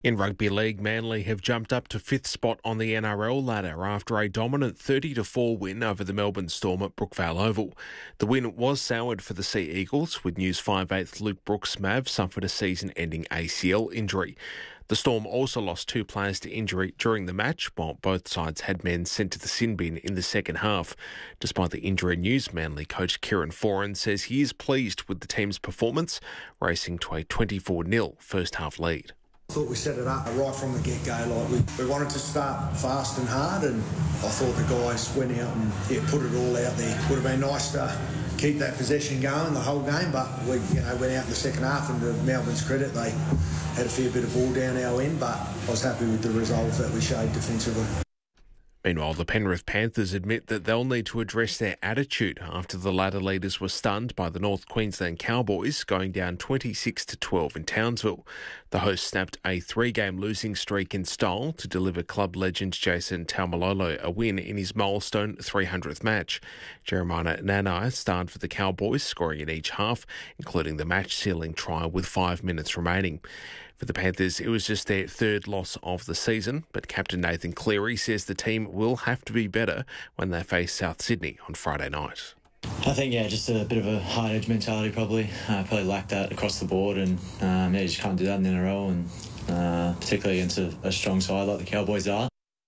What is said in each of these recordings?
In rugby league, Manly have jumped up to fifth spot on the NRL ladder after a dominant 30-4 win over the Melbourne Storm at Brookvale Oval. The win was soured for the Sea Eagles, with News 5/8 Luke Brooks Mav suffered a season-ending ACL injury. The Storm also lost two players to injury during the match, while both sides had men sent to the sin bin in the second half. Despite the injury news, Manly coach Kieran Foran says he is pleased with the team's performance, racing to a 24-0 first-half lead. I thought we set it up right from the get-go. We wanted to start fast and hard, and I thought the guys went out and put it all out there. Would have been nice to keep that possession going the whole game, but we went out in the second half, and to Melbourne's credit, they had a fair bit of ball down our end, but I was happy with the resolve that we showed defensively. Meanwhile, the Penrith Panthers admit that they'll need to address their attitude after the ladder leaders were stunned by the North Queensland Cowboys, going down 26-12 in Townsville. The hosts snapped a three-game losing streak in style to deliver club legend Jason Taumalolo a win in his milestone 300th match. Jeremiah Nanai starred for the Cowboys, scoring in each half, including the match-sealing try with 5 minutes remaining. For the Panthers, it was just their third loss of the season, but Captain Nathan Cleary says the team will have to be better when they face South Sydney on Friday night. I think, just a bit of a hard-edge mentality probably. Probably lacked that across the board, and you just can't do that in the NRL, and particularly against a strong side like the Cowboys are.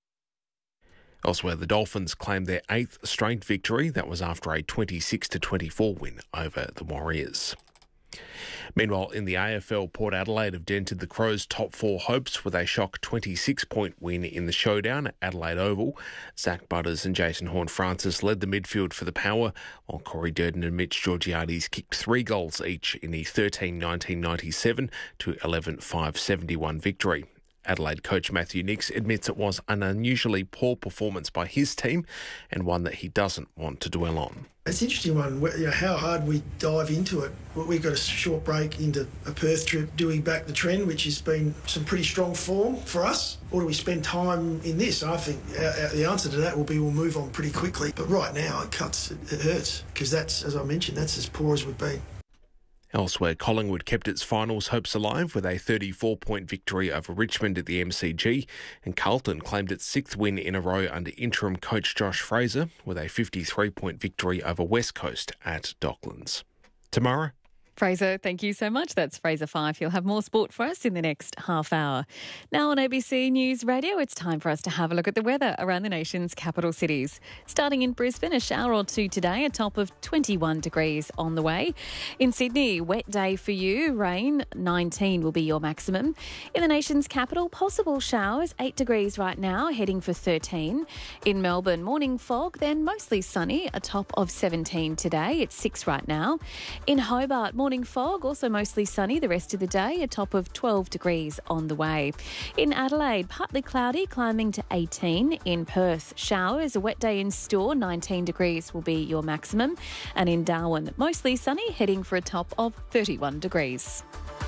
Elsewhere, the Dolphins claimed their 8th straight victory. That was after a 26-24 win over the Warriors. Meanwhile, in the AFL, Port Adelaide have dented the Crows' top four hopes with a shock 26-point win in the showdown at Adelaide Oval. Zach Butters and Jason Horne-Francis led the midfield for the Power, while Corey Durden and Mitch Georgiades kicked 3 goals each in the 13-19-97 to 11-5-71 victory. Adelaide coach Matthew Nicks admits it was an unusually poor performance by his team and one that he doesn't want to dwell on. It's an interesting one, how hard we dive into it. We got a short break into a Perth trip doing back the trend, which has been some pretty strong form for us. Or do we spend time in this? I think the answer to that will be we'll move on pretty quickly. But right now it hurts because that's, as I mentioned, that's as poor as we've been. Elsewhere, Collingwood kept its finals hopes alive with a 34-point victory over Richmond at the MCG, and Carlton claimed its 6th win in a row under interim coach Josh Fraser with a 53-point victory over West Coast at Docklands. Tamara? Fraser, thank you so much. That's Fraser 5. He'll have more sport for us in the next half hour. Now on ABC News Radio, it's time for us to have a look at the weather around the nation's capital cities. Starting in Brisbane, a shower or two today, a top of 21 degrees on the way. In Sydney, wet day for you, rain, 19 will be your maximum. In the nation's capital, possible showers, 8 degrees right now, heading for 13. In Melbourne, morning fog, then mostly sunny, a top of 17 today, it's 6 right now. In Hobart, morning fog, also mostly sunny the rest of the day, a top of 12 degrees on the way. In Adelaide, partly cloudy, climbing to 18. In Perth, showers, a wet day in store, 19 degrees will be your maximum. And in Darwin, mostly sunny, heading for a top of 31 degrees.